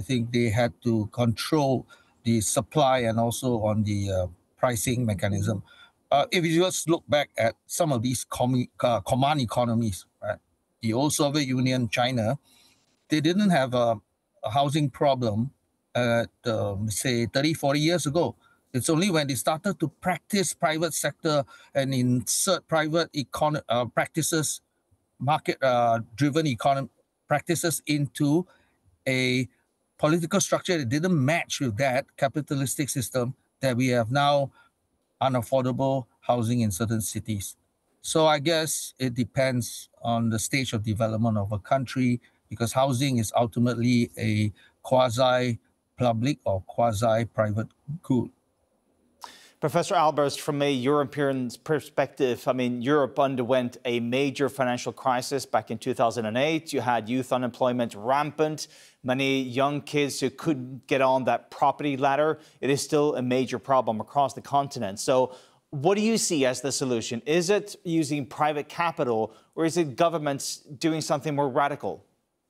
think they had to control the supply and also on the pricing mechanism. If you just look back at some of these command economies, right? The old Soviet Union, China, they didn't have a housing problem say 30, 40 years ago. It's only when they started to practice private sector and insert private practices, market-driven economic practices into a political structure that didn't match with that capitalistic system that we have now unaffordable housing in certain cities. So I guess it depends on the stage of development of a country, because housing is ultimately a quasi-public or quasi-private good. Professor Albers, from a European perspective, I mean, Europe underwent a major financial crisis back in 2008. You had youth unemployment rampant, many young kids who couldn't get on that property ladder. It is still a major problem across the continent. So what do you see as the solution? Is it using private capital, or is it governments doing something more radical?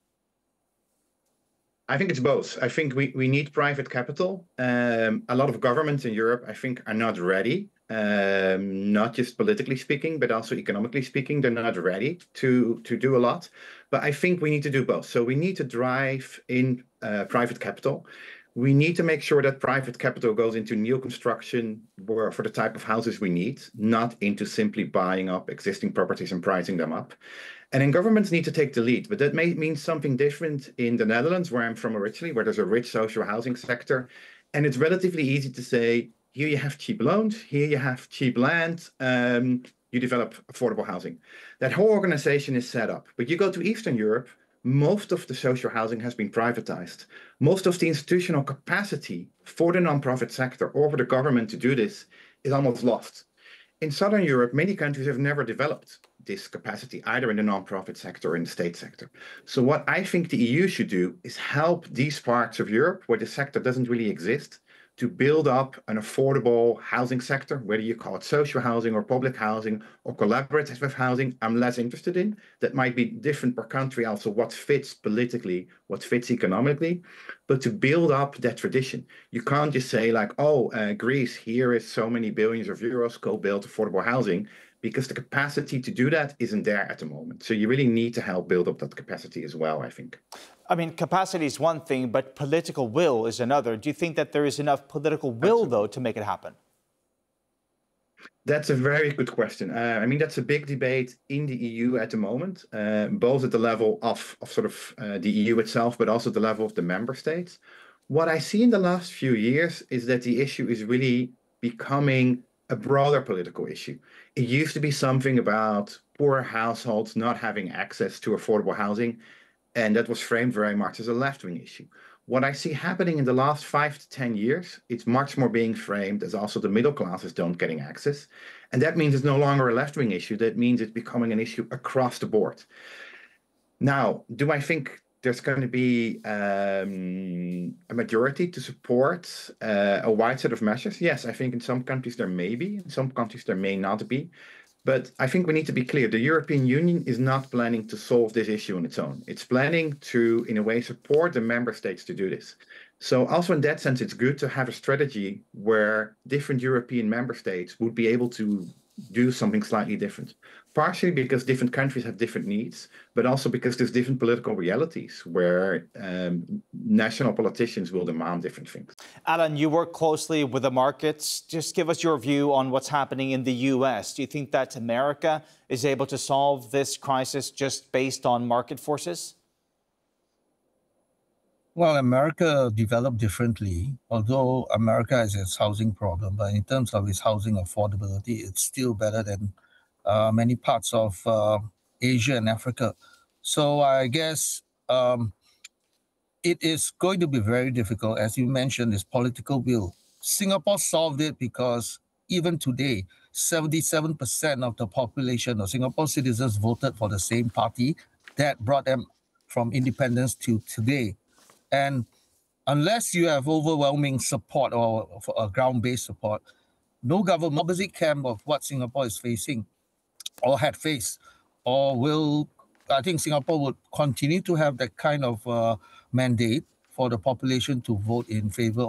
I think it's both. I think we need private capital. A lot of governments in Europe, I think, are not ready, not just politically speaking, but also economically speaking. They're not ready to do a lot. But I think we need to do both. So we need to drive in private capital. We need to make sure that private capital goes into new construction for the type of houses we need, not into simply buying up existing properties and pricing them up. And then governments need to take the lead, but that may mean something different in the Netherlands, where I'm from originally, where there's a rich social housing sector. And it's relatively easy to say, here you have cheap loans, here you have cheap land, you develop affordable housing. That whole organization is set up. But you go to Eastern Europe, most of the social housing has been privatized. Most of the institutional capacity for the nonprofit sector or for the government to do this is almost lost. In Southern Europe, many countries have never developed this capacity, either in the nonprofit sector or in the state sector. So what I think the EU should do is help these parts of Europe where the sector doesn't really exist to build up an affordable housing sector, whether you call it social housing or public housing or collaborative housing. I'm less interested in. That might be different per country, also what fits politically, what fits economically, but to build up that tradition. You can't just say like, oh, Greece, here is so many billions of euros, go build affordable housing, because the capacity to do that isn't there at the moment. So you really need to help build up that capacity as well, I think. I mean, capacity is one thing, but political will is another. Do you think that there is enough political will, though, to make it happen? That's a very good question. I mean, that's a big debate in the EU at the moment, both at the level of sort of the EU itself, but also the level of the member states. What I see in the last few years is that the issue is really becoming a broader political issue. It used to be something about poor households not having access to affordable housing, and that was framed very much as a left-wing issue. What I see happening in the last 5 to 10 years, it's much more being framed as also the middle classes don't getting access. And that means it's no longer a left-wing issue. That means it's becoming an issue across the board. Now, do I think there's going to be a majority to support a wide set of measures? Yes, I think in some countries there may be, in some countries there may not be. But I think we need to be clear. The European Union is not planning to solve this issue on its own. It's planning to, in a way, support the member states to do this. So also in that sense, it's good to have a strategy where different European member states would be able to do something slightly different. Partially because different countries have different needs, but also because there's different political realities where national politicians will demand different things. Alan, you work closely with the markets. Just give us your view on what's happening in the U.S. Do you think that America is able to solve this crisis just based on market forces? Well, America developed differently, although America has its housing problem, but in terms of its housing affordability, it's still better than many parts of Asia and Africa. So I guess it is going to be very difficult. As you mentioned, this political will. Singapore solved it because even today, 77% of the population of Singapore citizens voted for the same party that brought them from independence to today. And unless you have overwhelming support or ground-based support, no government opposite camp of what Singapore is facing or had faced or will, I think Singapore would continue to have that kind of mandate for the population to vote in favor